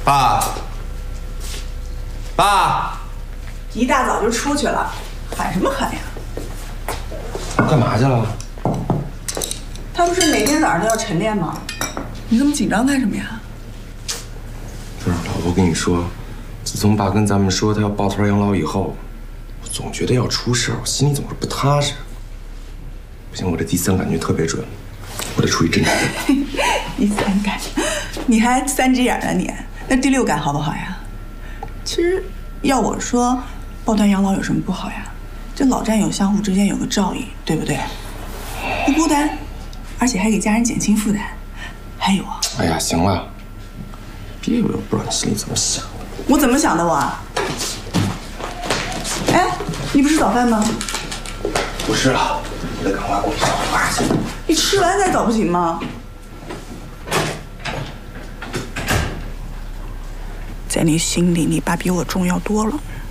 爸，爸， 一大早就出去了，喊什么喊呀？ 干嘛去了？ 他不是每天早上都要晨练吗？你这么紧张干什么呀？ 不是，老婆跟你说，自从爸跟咱们说他要抱团养老以后，我总觉得要出事，我心里总是不踏实。不行，我这第三感觉特别准，我得出一侦查队。 第三感，你还3只眼呢你？那第6感好不好呀？其实要我说，抱团养老有什么不好呀？这老战友相互之间有个照应，对不对？不孤单，而且还给家人减轻负担。还有啊， 哎呀，行了，别以为我不知道你心里怎么想的。 我怎么想的我啊？哎，你不吃早饭吗？ 不是了，我得赶快过去找我爸去。 你吃完再走不行吗？在你心里，你爸比我重要多了。